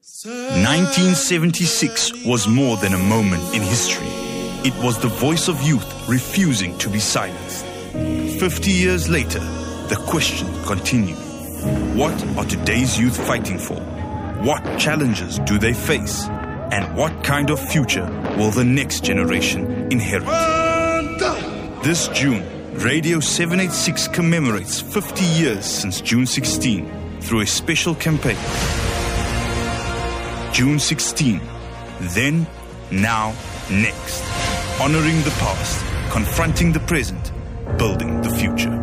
1976 was more than a moment in history. It was the voice of youth refusing to be silenced. 50 years later, the question continues. What are today's youth fighting for? What challenges do they face? And what kind of future will the next generation inherit? This June, Radio 786 commemorates 50 years since June 16 through a special campaign. June 16, then, now, next. Honoring the past, confronting the present, building the future.